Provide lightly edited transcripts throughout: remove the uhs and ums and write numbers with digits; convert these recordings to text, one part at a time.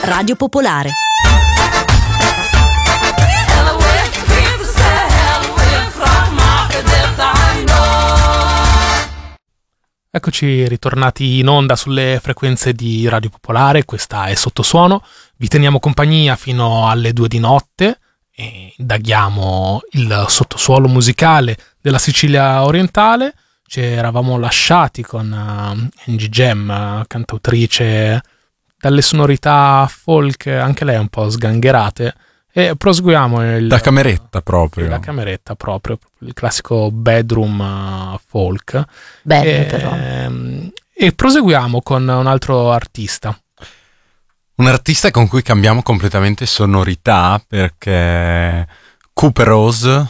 Radio Popolare. Eccoci ritornati in onda sulle frequenze di Radio Popolare, questa è Sottosuono, vi teniamo compagnia fino alle 2 di notte e indaghiamo il sottosuolo musicale della Sicilia orientale. Ci eravamo lasciati con Angie Gem, cantautrice dalle sonorità folk, anche lei un po' sgangherate, e proseguiamo da cameretta proprio. Da cameretta proprio, il classico bedroom folk. Bello però. E proseguiamo con un altro artista. Un artista con cui cambiamo completamente sonorità, perché Cuperose,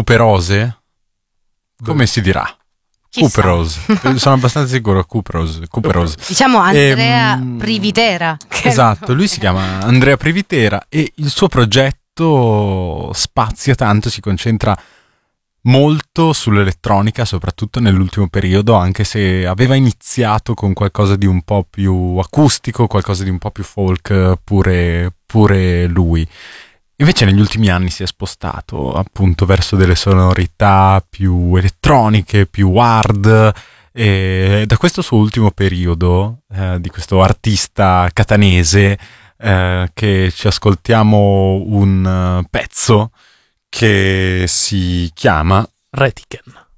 come si dirà? Cuperose, sono abbastanza sicuro. Cuperose. Diciamo Andrea Privitera. Esatto, lui si chiama Andrea Privitera e il suo progetto spazia tanto, si concentra molto sull'elettronica, soprattutto nell'ultimo periodo, anche se aveva iniziato con qualcosa di un po' più acustico, qualcosa di un po' più folk, pure lui. Invece negli ultimi anni si è spostato appunto verso delle sonorità più elettroniche, più hard, e da questo suo ultimo periodo, di questo artista catanese, che ci ascoltiamo un pezzo che si chiama Retiken.